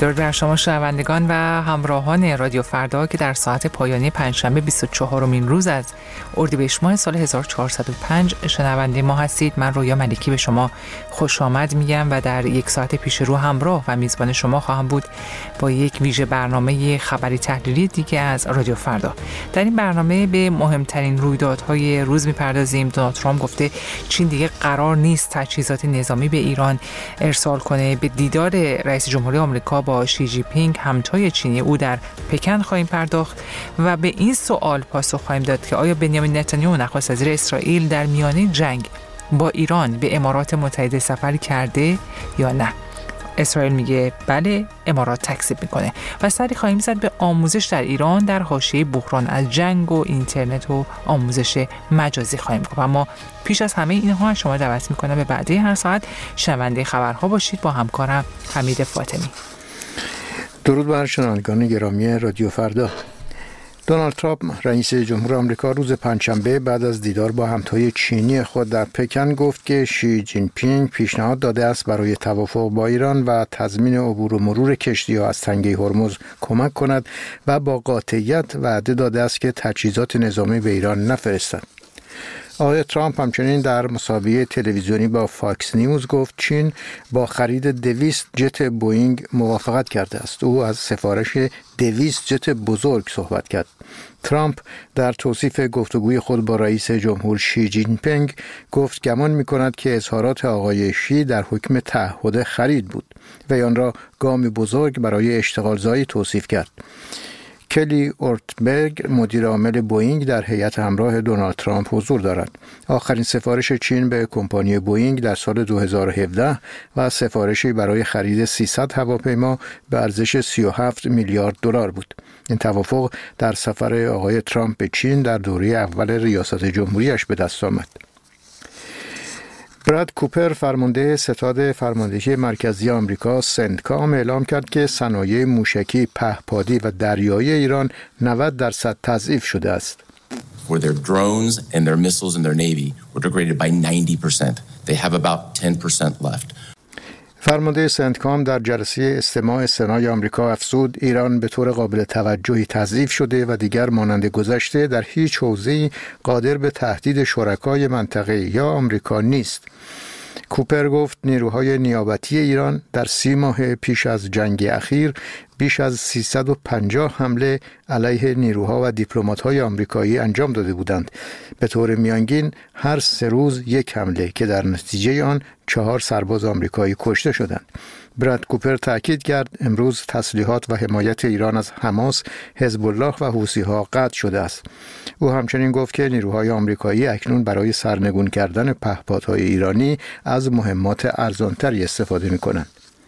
درود بر شما شنوندگان و همراهان رادیو فردا که در ساعت پایانی پنجشنبه 24مین روز از اردیبهشت ماه سال 1405 شنونده ما هستید. من رویا ملکی به شما خوش آمد میگم و در یک ساعت پیش رو همراه و میزبان شما خواهم بود با یک ویژه برنامه خبری تحلیلی دیگه از رادیو فردا. در این برنامه به مهمترین رویدادهای روز میپردازیم. دونالد ترامپ گفته چین دیگه قرار نیست تجهیزات نظامی به ایران ارسال کنه. به دیدار رئیس جمهوری آمریکا با شی جی پینگ همتای چینی او در پکن خواهیم پرداخت و به این سوال پاسخ خواهیم داد که آیا بنیامین نتانیاهو نخست وزیر اسرائیل در میانه جنگ با ایران به امارات متحده سفر کرده یا نه؟ اسرائیل میگه بله، امارات تکذیب میکنه. و سری خواهیم زد به آموزش در ایران در حاشیه بحران از جنگ و اینترنت و آموزش مجازی خواهیم گفت. اما پیش از همه اینها شما دعوت میکنم به بعد هر ساعت شنونده خبرها باشید با همکارم حمید فاطمی. درود بر شنوندگان گرامی رادیو فردا. دونالد ترامپ رئیس جمهور آمریکا روز پنجشنبه بعد از دیدار با همتای چینی خود در پکن گفت که شی جین پینگ پیشنهاد داده است برای توافق با ایران و تضمین عبور و مرور کشتی‌ها از تنگه هرمز کمک کند و با قاطعیت وعده داده است که تجهیزات نظامی به ایران نفرستد. آقای ترامپ همچنین در مسابقه تلویزیونی با فاکس نیوز گفت چین با خرید 200 جت بوئینگ موافقت کرده است. او از سفارش 200 جت بزرگ صحبت کرد. ترامپ در توصیف گفتگوی خود با رئیس جمهور شی جین پینگ گفت گمان می‌کند که اظهارات آقای شی در حکم تعهد خرید بود و آن را گامی بزرگ برای اشتغالزایی توصیف کرد. کلی اورتبرگ مدیر عامل بوئینگ در هیئت همراه دونالد ترامپ حضور دارد. آخرین سفارش چین به کمپانی بوئینگ در سال 2017 و سفارشی برای خرید 300 هواپیما به ارزش 37 میلیارد دلار بود. این توافق در سفر آقای ترامپ به چین در دوره اول ریاست جمهوریش به دست آمد. براد کوپر فرمانده ستاد فرماندهی مرکزی آمریکا سنتکام اعلام کرد که صنایع موشکی پهپادی و دریایی ایران 90% تضعیف شده است. For their drones and their missiles and their navy were degraded by 90%. They have about 10% left. فرمانده سنتکام در جلسه استماع سنای آمریکا افزود ایران به طور قابل توجهی تضعیف شده و دیگر مانند گذشته در هیچ حوزه‌ای قادر به تهدید شرکای منطقه یا آمریکا نیست. کوپر گفت نیروهای نیابتی ایران در 30 ماه پیش از جنگ اخیر بیش از 350 حمله علیه نیروها و دیپلمات‌های آمریکایی انجام داده بودند. به طور میانگین هر 3 روز یک حمله که در نتیجه آن 4 سرباز آمریکایی کشته شدند. براد کوپر تأکید کرد امروز تسلیحات و حمایت ایران از حماس، حزب الله و حوثی‌ها قطع شده است. او همچنین گفت که نیروهای آمریکایی اکنون برای سرنگون کردن پهپادهای ایرانی از مهمات ارزانتری استفاده می‌کنند.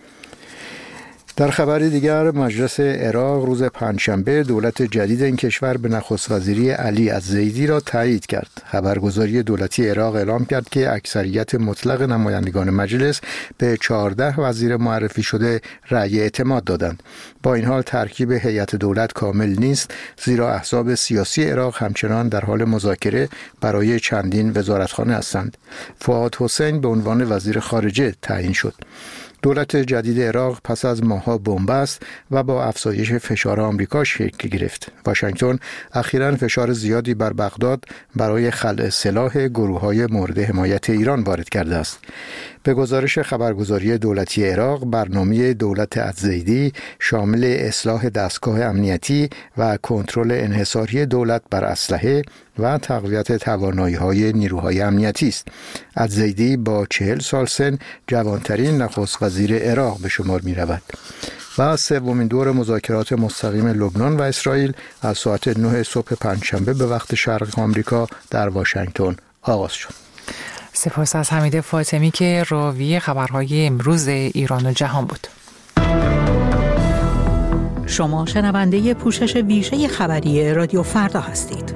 در خبری دیگر مجلس عراق روز پنجشنبه دولت جدید این کشور به نخست وزیری علی الزیدی را تایید کرد. خبرگزاری دولتی عراق اعلام کرد که اکثریت مطلق نمایندگان مجلس به 14 وزیر معرفی شده رأی اعتماد دادند. با این حال ترکیب هیئت دولت کامل نیست، زیرا احزاب سیاسی عراق همچنان در حال مذاکره برای چندین وزارتخانه هستند. فؤاد حسین به عنوان وزیر خارجه تعیین شد. دولت جدید عراق پس از ماه‌ها بنبست و با افزایش فشار آمریکا شکل گرفت. واشنگتن اخیراً فشار زیادی بر بغداد برای خلع سلاح گروه‌های مورد حمایت ایران وارد کرده است. به گزارش خبرگزاری دولتی عراق، برنامه دولت الزیدی شامل اصلاح دستگاه امنیتی و کنترل انحصاری دولت بر اسلحه و تقویت توانایی‌های نیروهای امنیتی است. الزیدی با 40 سال سن جوانترین نخست وزیر عراق به شمار می‌رود. و سومین دور مذاکرات مستقیم لبنان و اسرائیل از ساعت 9 صبح پنجشنبه به وقت شرق آمریکا در واشنگتن آغاز شد. سپاس از حمید فاطمی که راوی خبرهای امروز ایران و جهان بود. شما شنونده پوشش ویژه خبری رادیو فردا هستید.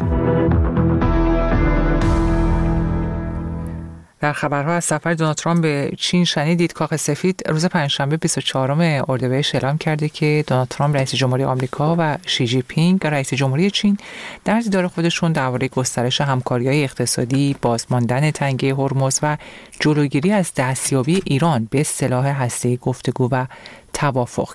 در خبرها از سفر دونالد ترامپ به چین شنیدید. کاخ سفید روز پنجشنبه 24 اردیبهشت اعلام کرده که دونالد ترامپ رئیس جمهوری آمریکا و شی جی پینگ رئیس جمهوری چین در دیدار خودشون درباره گسترش همکاری‌های اقتصادی، بازماندن تنگه هرمز و جلوگیری از دستیابی ایران به سلاح هسته‌ای گفتگو و توافق